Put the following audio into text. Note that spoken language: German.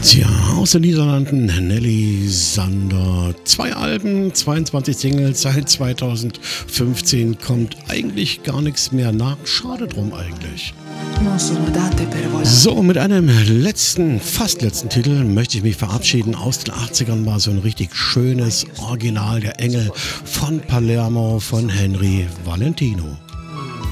Tja, aus den Niederlanden, Nelly Sander. 2 Alben, 22 Singles seit 2015, kommt eigentlich gar nichts mehr nach. Schade drum eigentlich. So, mit einem fast letzten Titel möchte ich mich verabschieden. Aus den 80ern war so ein richtig schönes Original, der Engel von Palermo von Henry Valentino.